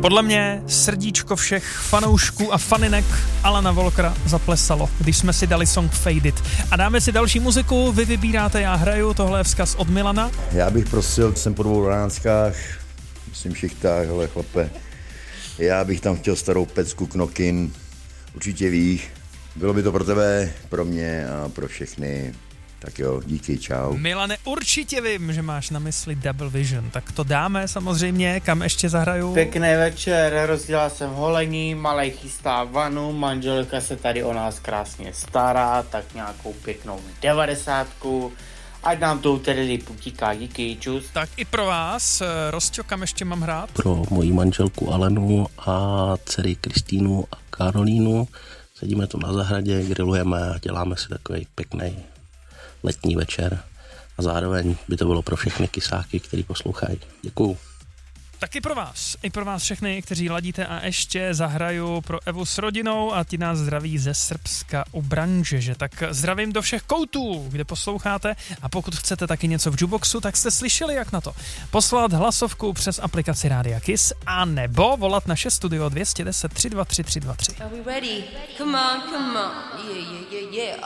Podle mě srdíčko všech fanoušků a faninek Alana Walkera zaplesalo, když jsme si dali song Fade It. A dáme si další muziku, vy vybíráte, já hraju, tohle je vzkaz od Milana. Já bych prosil, jsem po 2 ránkách, myslím šichtách, hele chlape, já bych tam chtěl starou pecku Knokin, určitě víš, bylo by to pro tebe, pro mě a pro všechny. Tak jo, díky, čau. Milane, určitě vím, že máš na mysli Double Vision, tak to dáme samozřejmě, kam ještě zahraju. Pěkný večer, rozdělal jsem holení, malej chystá vanu, manželka se tady o nás krásně stará, tak nějakou pěknou 90, ať nám to tedy putíká, díky, čus. Tak i pro vás, Rosťo, kam ještě mám hrát? Pro moji manželku Alenu a dcery Kristýnu a Karolínu, sedíme tu na zahradě, grillujeme a děláme si takový pěkný letní večer a zároveň by to bylo pro všechny kysáky, který poslouchají. Děkuju. Tak i pro vás všechny, kteří ladíte a ještě zahraju pro Evu s rodinou a ti nás zdraví ze Srbska u Branžeže. Tak zdravím do všech koutů, kde posloucháte a pokud chcete taky něco v jukeboxu, tak jste slyšeli jak na to. Poslat hlasovku přes aplikaci Rádia Kiss a nebo volat naše studio 210 323 323. Are we ready? Come on, come on. Yeah, yeah, yeah, yeah.